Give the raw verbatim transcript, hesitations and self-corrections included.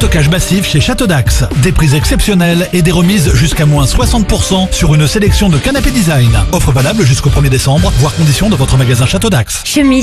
stockage massif chez Château d'Axe. Des prix exceptionnels et des remises jusqu'à moins soixante pour cent sur une sélection de canapés design. Offre valable jusqu'au premier décembre, voire conditions de votre magasin Château d'Axe. Chemise